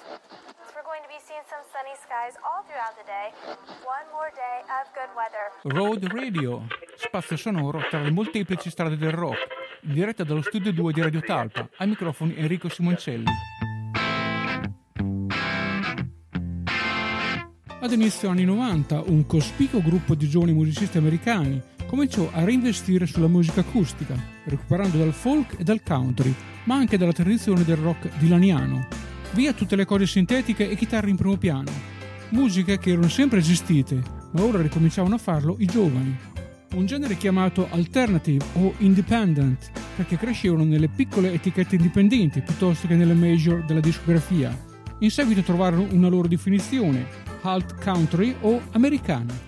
We're going to be seeing some sunny skies all throughout the day. One more day of good weather. Road Radio, spazio sonoro tra le molteplici strade del rock, in diretta dallo studio 2 di Radio Talpa. Ai microfoni Enrico Simoncelli. Ad inizio anni 90, un cospicuo gruppo di giovani musicisti americani cominciò a reinvestire sulla musica acustica, recuperando dal folk e dal country, ma anche dalla tradizione del rock dilaniano. Via tutte le cose sintetiche e chitarre in primo piano. Musiche che erano sempre esistite, ma ora ricominciavano a farlo i giovani. Un genere chiamato alternative o independent, perché crescevano nelle piccole etichette indipendenti piuttosto che nelle major della discografia. In seguito trovarono una loro definizione, alt country o americana.